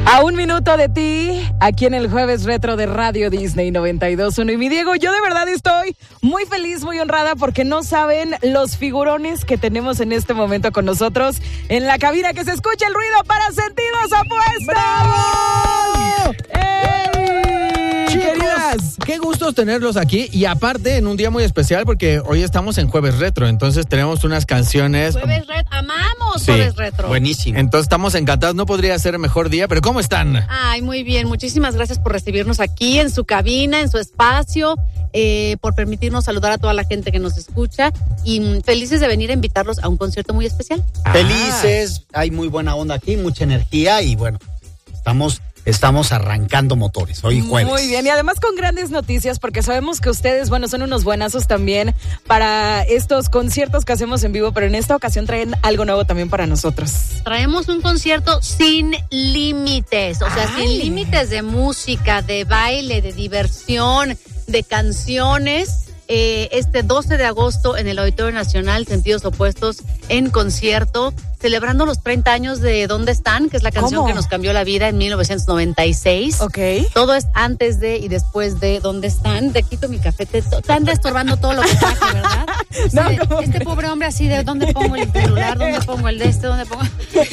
A un minuto de ti, aquí en el Jueves Retro de Radio Disney 92.1. Y mi Diego, yo de verdad estoy muy feliz, muy honrada, porque no saben los figurones que tenemos en este momento con nosotros en la cabina. Que se escuche el ruido para Sentidos Opuestos. ¡Bravo! Queridas, qué gustos tenerlos aquí, y aparte en un día muy especial porque hoy estamos en Jueves Retro, entonces tenemos unas canciones. Jueves Retro, amamos Sí, Jueves Retro. Buenísimo. Entonces estamos encantados, no podría ser mejor día, pero ¿cómo están? Ay, muy bien, muchísimas gracias por recibirnos aquí en su cabina, en su espacio, por permitirnos saludar a toda la gente que nos escucha y felices de venir a invitarlos a un concierto muy especial. Felices, hay muy buena onda aquí, mucha energía y bueno, estamos arrancando motores hoy jueves. Muy bien, y además con grandes noticias, porque sabemos que ustedes, bueno, son unos buenazos también para estos conciertos que hacemos en vivo, pero en esta ocasión traen algo nuevo también para nosotros. Traemos un concierto sin límites, o sea, sin límites de música, de baile, de diversión, de canciones. Este 12 de agosto en el Auditorio Nacional, Sentidos Opuestos en concierto, celebrando los 30 años de ¿Dónde están?, que es la canción que nos cambió la vida en 1996. Ok. Todo es antes de y después de ¿Dónde están? Te quito mi café, te anda estorbando todo lo que traje, ¿verdad? No, Este pobre hombre así de ¿dónde pongo el celular? ¿Dónde pongo el de este? ¿Dónde pongo?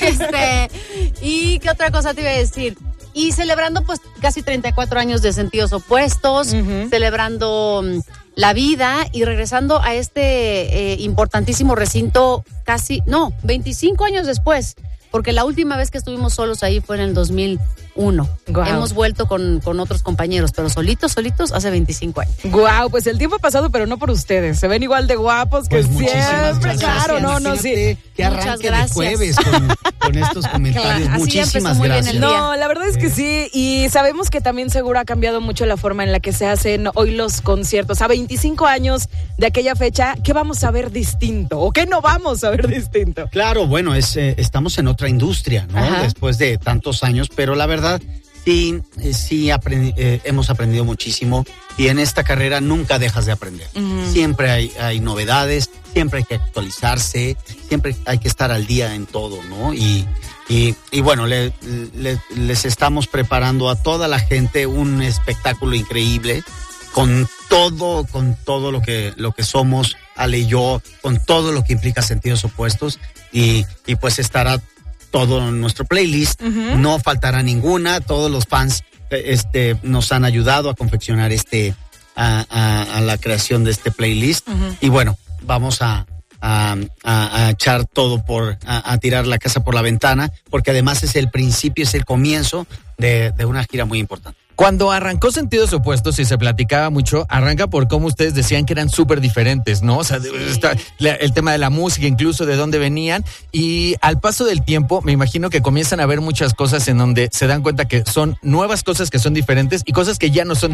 ¿Y qué otra cosa te iba a decir? Y celebrando pues casi 34 años de Sentidos Opuestos, celebrando la vida y regresando a este importantísimo recinto 25 años después, porque la última vez que estuvimos solos ahí fue en el 2001. Wow. Hemos vuelto con otros compañeros, pero solitos hace 25 años. Guau, pues el tiempo ha pasado, pero no por ustedes. Se ven igual de guapos que Pues muchísimas siempre. gracias. Claro, no, sí. Que Muchas arranque de gracias. jueves con estos comentarios. Claro, así ya empezó Muchísimas muy bien gracias. el día. No, la verdad es que sí, y sabemos que también seguro ha cambiado mucho la forma en la que se hacen hoy los conciertos. A 25 años de aquella fecha, ¿qué vamos a ver distinto? ¿O qué no vamos a ver distinto? Claro, bueno, estamos en otra industria, ¿no? Ajá. Después de tantos años, pero la verdad sí hemos aprendido muchísimo y en esta carrera nunca dejas de aprender. Siempre hay novedades, siempre hay que actualizarse, siempre hay que estar al día en todo, ¿no? Y bueno, les estamos preparando a toda la gente un espectáculo increíble con todo lo que somos, Ale y yo, con todo lo que implica Sentidos Opuestos y pues estará todo nuestro playlist, no faltará ninguna. Todos los fans nos han ayudado a confeccionar a la creación de este playlist y bueno, vamos a echar todo a tirar la casa por la ventana, porque además es el principio, es el comienzo de una gira muy importante. Cuando arrancó Sentidos Opuestos y se platicaba mucho, arranca por cómo ustedes decían que eran súper diferentes, ¿no? O sea, el tema de la música, incluso de dónde venían, y al paso del tiempo me imagino que comienzan a ver muchas cosas en donde se dan cuenta que son nuevas cosas que son diferentes y cosas que ya no son